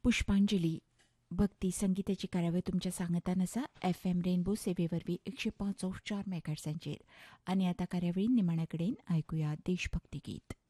पुष्पांजली भक्ती संगीताची कार्यावळ तुमच्या सांगतान आसा FM रेनबो सेवेवरवीं 105.4 मेगाहर्ट्झांचेर. आनी आतां कार्यावळीन निमाण्या कडेन आयकुया देशभक्ती गीत.